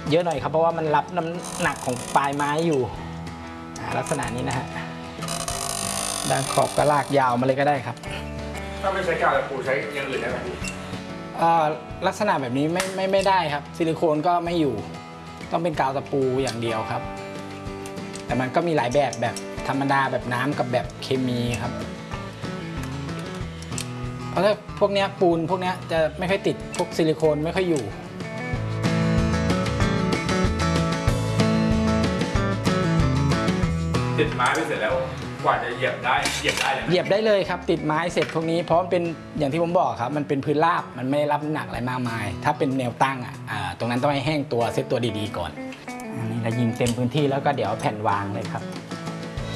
เยอะหน่อยครับเพราะว่ามันรับน้ำหนักของปลายไม้อยู่ลักษณะนี้นะฮะด้านขอบก็ลากยาวมาเลยก็ได้ครับถ้าไม่ใช้กาวตะปูใช้อย่างอื่นได้ไหมพี่ลักษณะแบบนี้ไม่ได้ครับซิลิโคนก็ไม่อยู่ต้องเป็นกาวตะปูอย่างเดียวครับแต่มันก็มีหลายแบบธรรมดาแบบน้ำกับแบบเคมีครับเพราะถ้าพวกนี้ปูนพวกนี้จะไม่ค่อยติดพวกซิลิโคนไม่ค่อยอยู่ติดไม้ไปเสร็จแล้วกว่าจะเหยียบได้เลยเหยียบได้เลยครับติดไม้เสร็จพวกนี้เพราะมันเป็นอย่างที่ผมบอกครับมันเป็นพื้นราบมันไม่รับหนักอะไรมากมายถ้าเป็นแนวตั้งตรงนั้นต้องให้แห้งตัวเซตตัวดีๆก่อนอันนี้เรายิงเต็มพื้นที่แล้วก็เดี๋ยวแผ่นวางเลยครับ